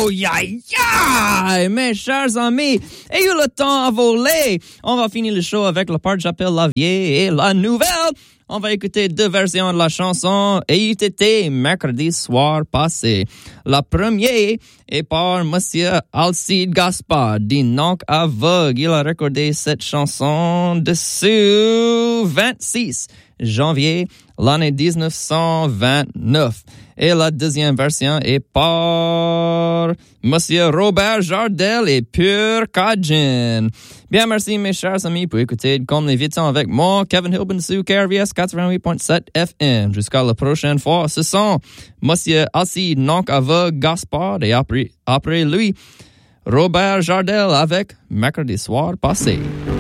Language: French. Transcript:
Oh, mes chers amis, ayez le temps à voler. On va finir le show avec la part J'appelle la vieille et la nouvelle. On va écouter 2 versions de la chanson et il était mercredi soir passé. La première est par Monsieur Alcide Gaspard, dit Nonc Aveugle. Il a recordé cette chanson dessus 26 janvier l'année 1929. Et la deuxième version est par Monsieur Robert Jardel et Pure Cajun. Bien, merci mes chers amis pour écouter Comme les Vitons avec moi, Kevin Hilbin sur KRVS 88.7 FM. Jusqu'à la prochaine fois, ce sont Monsieur Alcide Nonc Aveugle Gaspard et après lui, Robert Jardel avec Mercredi soir passé.